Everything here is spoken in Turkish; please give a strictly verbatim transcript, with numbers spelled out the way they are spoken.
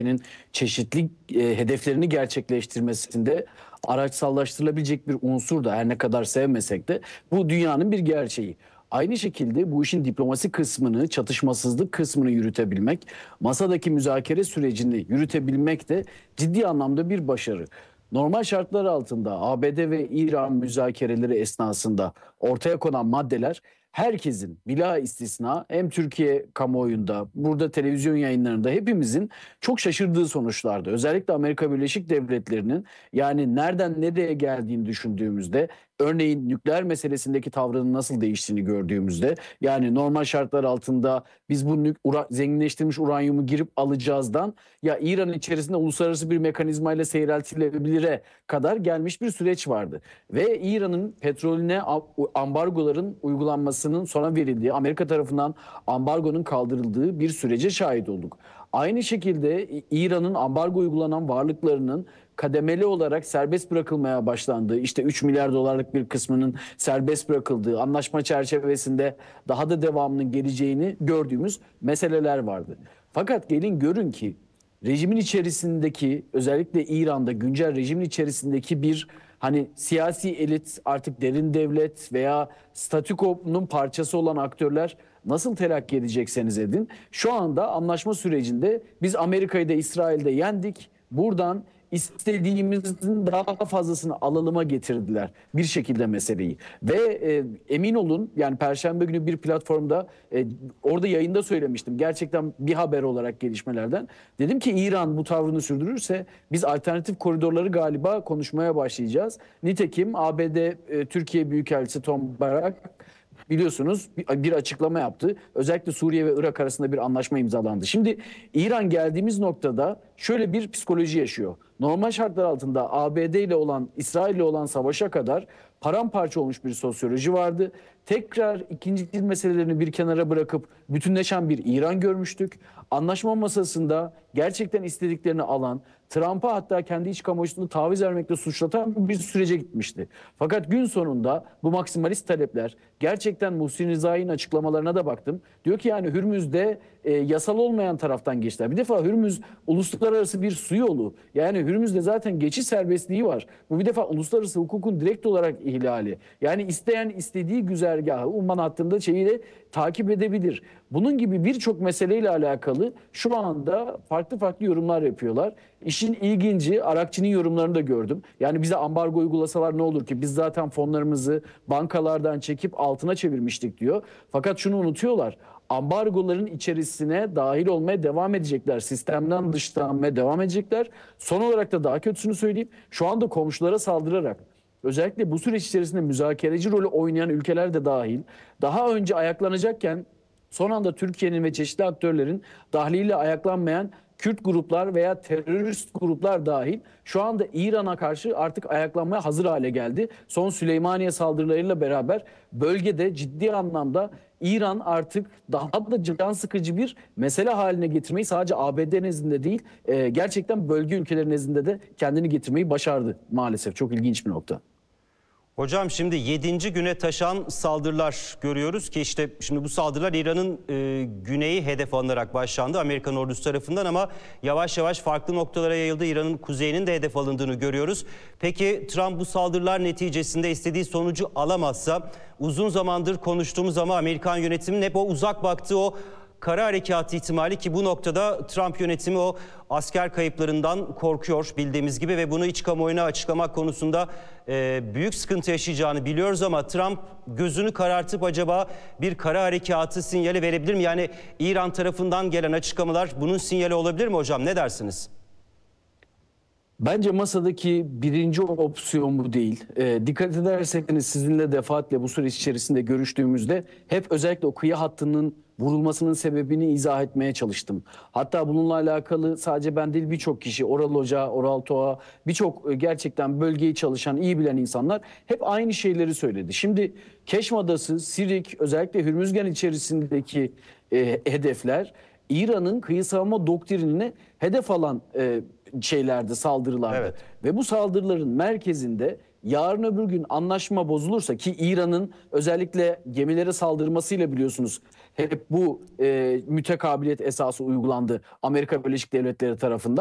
çeşitli e, hedeflerini gerçekleştirmesinde araçsallaştırılabilecek bir unsur da her ne kadar sevmesek de bu dünyanın bir gerçeği. Aynı şekilde bu işin diplomasi kısmını, çatışmasızlık kısmını yürütebilmek, masadaki müzakere sürecini yürütebilmek de ciddi anlamda bir başarı. Normal şartlar altında A B D ve İran müzakereleri esnasında ortaya konan maddeler herkesin bila istisna hem Türkiye kamuoyunda, burada televizyon yayınlarında hepimizin çok şaşırdığı sonuçlardı. Özellikle Amerika Birleşik Devletleri'nin yani nereden nereye geldiğini düşündüğümüzde, örneğin nükleer meselesindeki tavrının nasıl değiştiğini gördüğümüzde, yani normal şartlar altında biz bu nük ura zenginleştirilmiş uranyumu girip alacağızdan ya İran içerisinde uluslararası bir mekanizmayla seyreltilebilire kadar gelmiş bir süreç vardı. Ve İran'ın petrolüne ambargoların uygulanmasının sona verildiği, Amerika tarafından ambargonun kaldırıldığı bir sürece şahit olduk. Aynı şekilde İran'ın ambargo uygulanan varlıklarının kademeli olarak serbest bırakılmaya başlandığı, işte üç milyar dolarlık bir kısmının serbest bırakıldığı, anlaşma çerçevesinde daha da devamının geleceğini gördüğümüz meseleler vardı. Fakat gelin görün ki rejimin içerisindeki, özellikle İran'da güncel rejimin içerisindeki bir hani siyasi elit, artık derin devlet veya statükonun parçası olan aktörler nasıl telakki edecekseniz edin, şu anda anlaşma sürecinde biz Amerika'yı da İsrail'de yendik, buradan istediğimizin daha fazlasını alıma getirdiler bir şekilde meseleyi. Ve e, emin olun, yani Perşembe günü bir platformda e, orada yayında söylemiştim. Gerçekten bir haber olarak gelişmelerden. Dedim ki İran bu tavrını sürdürürse biz alternatif koridorları galiba konuşmaya başlayacağız. Nitekim A B D e, Türkiye Büyükelçisi Tom Barak biliyorsunuz bir açıklama yaptı. Özellikle Suriye ve Irak arasında bir anlaşma imzalandı. Şimdi İran geldiğimiz noktada şöyle bir psikoloji yaşıyor. Normal şartlar altında A B D ile olan, İsrail ile olan savaşa kadar paramparça olmuş bir sosyoloji vardı. Tekrar ikinci dil meselelerini bir kenara bırakıp bütünleşen bir İran görmüştük. Anlaşma masasında gerçekten istediklerini alan, Trump'a hatta kendi iç kamuoyunu taviz vermekle suçlatan bir sürece gitmişti. Fakat gün sonunda bu maksimalist talepler, gerçekten Muhsin Rezai'nin açıklamalarına da baktım. Diyor ki yani Hürmüz'de e, yasal olmayan taraftan geçtiler. Bir defa Hürmüz uluslararası bir su yolu. Yani Hürmüz'de zaten geçiş serbestliği var. Bu bir defa uluslararası hukukun direkt olarak ihlali. Yani isteyen istediği güzergahı Umman hattında şeyiyle takip edebilir. Bunun gibi birçok meseleyle alakalı şu anda farklı farklı yorumlar yapıyorlar. İşin ilginci, Arakçı'nın yorumlarını da gördüm. Yani bize ambargo uygulasalar ne olur ki? Biz zaten fonlarımızı bankalardan çekip altına çevirmiştik diyor. Fakat şunu unutuyorlar. Ambargoların içerisine dahil olmaya devam edecekler. Sistemden dışlanmaya devam edecekler. Son olarak da daha kötüsünü söyleyeyim. Şu anda komşulara saldırarak, özellikle bu süreç içerisinde müzakereci rolü oynayan ülkeler de dahil, daha önce ayaklanacakken son anda Türkiye'nin ve çeşitli aktörlerin dahliyle ayaklanmayan Kürt gruplar veya terörist gruplar dahil şu anda İran'a karşı artık ayaklanmaya hazır hale geldi. Son Süleymaniye saldırılarıyla beraber bölgede ciddi anlamda İran artık daha da can sıkıcı bir mesele haline getirmeyi sadece A B D nezdinde değil, e, gerçekten bölge ülkeleri nezdinde de kendini getirmeyi başardı maalesef. Çok ilginç bir nokta. Hocam şimdi yedinci güne taşan saldırılar görüyoruz ki işte şimdi bu saldırılar İran'ın e, güneyi hedef alınarak başlandı Amerikan ordusu tarafından ama yavaş yavaş farklı noktalara yayıldı. İran'ın kuzeyinin de hedef alındığını görüyoruz. Peki Trump bu saldırılar neticesinde istediği sonucu alamazsa, uzun zamandır konuştuğumuz ama Amerikan yönetiminin hep o uzak baktığı o kara harekatı ihtimali, ki bu noktada Trump yönetimi o asker kayıplarından korkuyor bildiğimiz gibi ve bunu iç kamuoyuna açıklamak konusunda e, büyük sıkıntı yaşayacağını biliyoruz ama Trump gözünü karartıp acaba bir kara harekatı sinyali verebilir mi? Yani İran tarafından gelen açıklamalar bunun sinyali olabilir mi hocam? Ne dersiniz? Bence masadaki birinci opsiyon bu değil. E, dikkat ederseniz sizinle defaatle bu süreç içerisinde görüştüğümüzde hep özellikle o kıyı hattının vurulmasının sebebini izah etmeye çalıştım. Hatta bununla alakalı sadece ben değil, birçok kişi, Oral Hoca, Oral Toğa, birçok gerçekten bölgeyi çalışan, iyi bilen insanlar hep aynı şeyleri söyledi. Şimdi Keşm Adası, Sirik, özellikle Hürmüzgan içerisindeki e, hedefler İran'ın kıyı savunma doktrinini hedef alan e, şeylerdi, saldırılardı. Evet. Ve bu saldırıların merkezinde yarın öbür gün anlaşma bozulursa, ki İran'ın özellikle gemilere saldırmasıyla biliyorsunuz hep bu e, mütekabiliyet esası uygulandı Amerika Birleşik Devletleri tarafından.